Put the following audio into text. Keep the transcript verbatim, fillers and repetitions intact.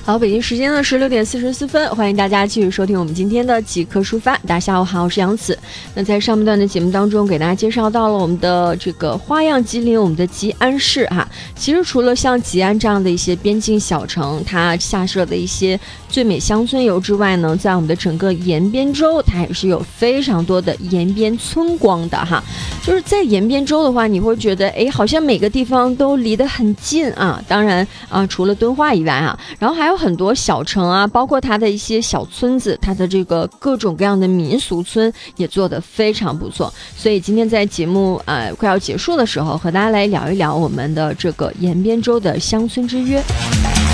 好，北京时间呢是六点四十四分，欢迎大家继续收听我们今天的即刻出发。大家下午好，我是杨子。那在上半段的节目当中，给大家介绍到了我们的这个花样吉林，我们的吉安市哈。其实除了像吉安这样的一些边境小城，它下设的一些最美乡村游之外呢，在我们的整个延边州，它也是有非常多的延边村光的哈。就是在延边州的话，你会觉得哎，好像每个地方都离得很近啊。当然啊，除了敦化以外啊，然后还有很多小城啊，包括它的一些小村子，它的这个各种各样的民俗村也做得非常不错。所以今天在节目呃快要结束的时候，和大家来聊一聊我们的这个延边州的乡村之约。